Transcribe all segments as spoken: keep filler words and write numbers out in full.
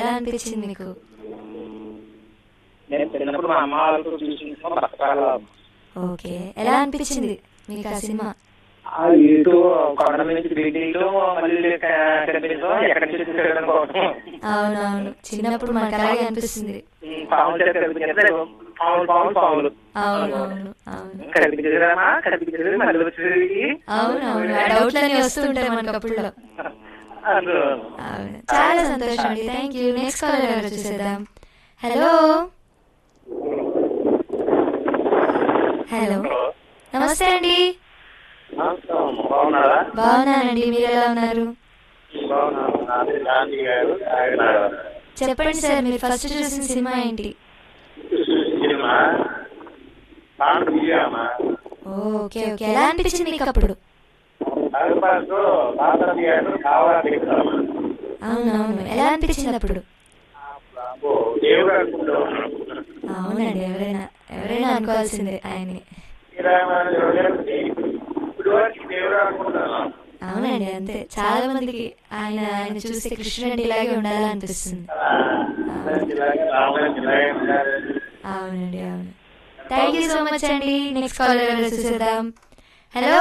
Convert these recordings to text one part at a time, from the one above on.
ఎలా అనిపించింది మీకు? నేను చిన్నప్పుడు మా అమ్మ వాళ్ళతో చూసిన సినిమా బతకాల. ఓకే, ఎలా అనిపించింది మీకు ఆ సినిమా? ఆ ఇటు కొండ నుంచి బిల్డింగ్ మళ్ళీ కనిపించడం ఎక్కడ నుంచి తిరగడం కోసం. అవునవును, చిన్నప్పుడు మనకు అలాగే అనిపిస్తుంది. పాములు చేత కనిపించేది పాములు పాములు పాములు అవునవును అవును కనిపించేదమ్మా కనిపించేది మళ్ళీ వచ్చేది. అవునవును, ఆ డౌట్లన్నీ వస్తుంటాయి మనకు అప్పుడులో. అందులో అవును, చాలా సంతోషం అండి. Thank you. నెక్స్ట్ కాలర్ ఎవరు చూసేద్దాం. హలో హలో నమస్తే అండి. బాగున్నారా? బాగున్నానండి, మీరు ఎలా ఉన్నారు? చెప్పండి సార్, మీరు ఫస్ట్ చూసిన సినిమా ఏంటి? ఓకే ఓకే, ఎలా అనిపించింది మీకు అప్పుడు? అవునవును, ఎలా అనిపించింది అప్పుడు? అవునండి, ఎవరైనా ఎవరైనా అనుకోవాల్సిందే ఆయన్ని. అవునండి, అంతే. చాలా మందికి ఆయన ఆయన చూస్తే కృష్ణుడు అంటే ఇలాగే ఉండాలని అనిపిస్తుంది. అవునండి అవును. థ్యాంక్ యూ సో మచ్ అండి. నెక్స్ట్ కాల్ ఎవరు చూసేద్దాం. హలో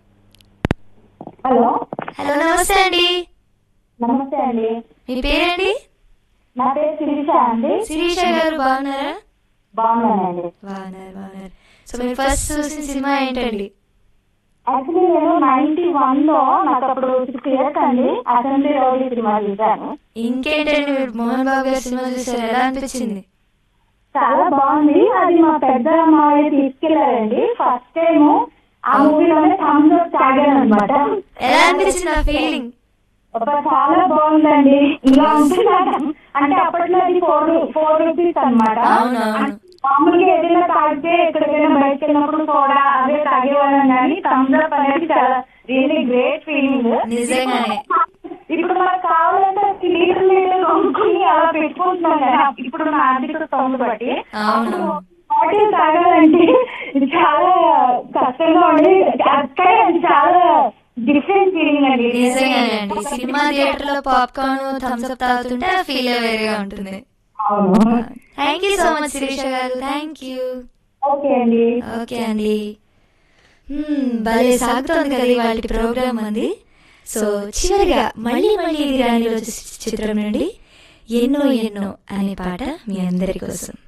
హలో హలో నమస్తే అండి. నమస్తే అండి. మీ పేరండి? నా పేరు శిరీష అండి. శిరీష గారు బాగున్నారా? బాగున్నానండి. బాగున్నారు బాగున్నారు. సో మీరు ఫస్ట్ చూసిన సినిమా ఏంటండి? యాక్చువల్లీ నేను నైన్టీ వన్ లో నాకు అప్పుడు సిక్స్ ఇయర్స్ అండి అసెంబ్లీ రౌడీ సినిమా చూసాను. ఇంకేంటండి, మీరు మోహన్ బాబు గారి సినిమా చూసారు, ఎలా అనిపించింది? చాలా బాగుంది. అది మా పెద్ద అమ్మాయి తీసుకెళ్లారండి ఫస్ట్ టైం. ఆ మూవీలోనే థమ్స్ అప్ తాగాను అనమాట. ఎలా అనిపించింది ఆ ఫీలింగ్? చాలా బాగుందండి. ఇలా ఉంటున్నాను అంటే అప్పట్లో అది ఫోర్ ఫోర్ రూపీస్ అనమాట. మామూలుగా ఏదైనా తాగితే ఎక్కడికైనా బయటకు వెళ్ళినప్పుడు కూడా అదే తాగేవాళ్ళం, కానీ థమ్స్ అప్ అనేది చాలా రియల్లీ గ్రేట్ ఫీలింగ్. నిజంగానే ఇప్పుడు మనకు కావాలంటే లీటర్ లీటర్ కొనుక్కుని అలా పెట్టుకుంటున్నాం కదా ఇప్పుడు మన ఆర్థిక స్థోమత బట్టి. బాటిల్ తాగాలంటే ఇది చాలా కష్టంగా ఉండేది, అక్కడ అది చాలా డిఫరెంట్ ఫీలింగ్ అండి. నిజంగానే అండి, సినిమా థియేటర్ లో పాప్కార్న్ థమ్స్ అప్ తాగుతుంటే ఆ ఫీల్ వేరేగా ఉంటుంది. Thank you so much Sirisha గారు. Thank you. ఓకే అండి. ఓకే అండి. భలే సాగుతోంది కదా ఇవాళ ప్రోగ్రామ్ అంది. సో చివరిగా మళ్ళీ మళ్ళీ ఇది రాని రోజు చిత్రం నుండి ఎన్నో ఎన్నో అనే పాట మీ అందరి కోసం.